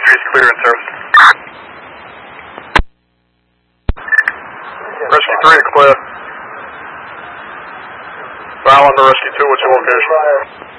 is clear in service. Rescue 3 to clear. Dial under Rescue 2, what's your location?